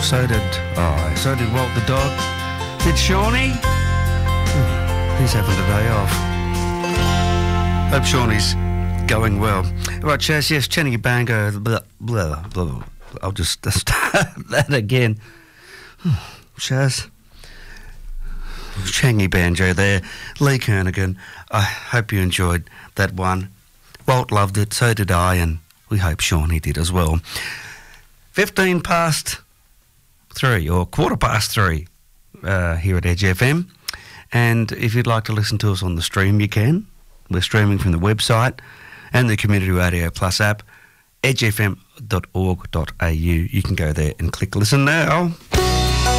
so did I. So did Walt the dog. Did Shawnee? He's having a day off. Hope Shawnee's going well. Right, Chaz, yes, Channy Bango, blah, blah, blah. I'll just start that again. Chaz. Changy Banjo there. Lee Kernaghan. I hope you enjoyed that one. Walt loved it, so did I, and we hope Shawnee did as well. 15 past 3 or quarter past 3 here at Edge FM. And if you'd like to listen to us on the stream, you can. We're streaming from the website and the Community Radio Plus app, edgefm.org.au. You can go there and click listen now.